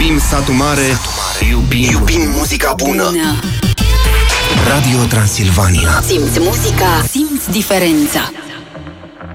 iubim satul mare, iubim muzica bună. Radio Transilvania. Simți muzica, simți diferența.